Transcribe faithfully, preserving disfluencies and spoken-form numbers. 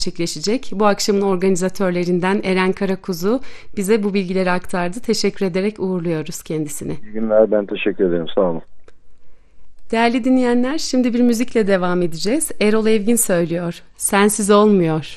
gerçekleşecek. Bu akşamın organizatörlerinden Eren Karakuzu bize bu bilgileri aktardı. Teşekkür ederek uğurluyoruz kendisini. İyi günler, ben teşekkür ederim. Sağ olun. Değerli dinleyenler, şimdi bir müzikle devam edeceğiz. Erol Evgin söylüyor. Sensiz olmuyor.